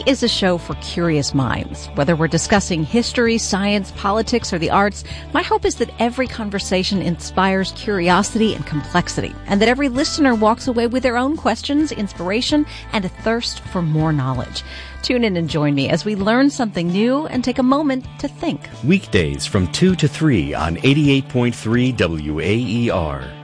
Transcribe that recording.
Think is a show for curious minds. Whether we're discussing history, science, politics, or the arts, my hope is that every conversation inspires curiosity and complexity, and that every listener walks away with their own questions, inspiration, and a thirst for more knowledge. Tune in and join me as we learn something new and take a moment to think. Weekdays from 2 to 3 on 88.3 WAER.